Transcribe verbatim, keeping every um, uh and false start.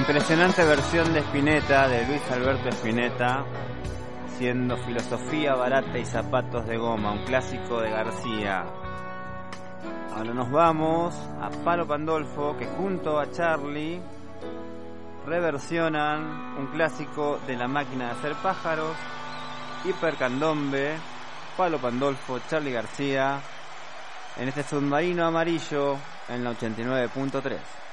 Impresionante versión de Spinetta, de Luis Alberto Spinetta, siendo Filosofía Barata y Zapatos de Goma, un clásico de García. Ahora nos vamos a Palo Pandolfo, que junto a Charlie reversionan un clásico de La Máquina de Hacer Pájaros, Hipercandombe, Palo Pandolfo, Charlie García, en este Submarino Amarillo en la ochenta y nueve punto tres.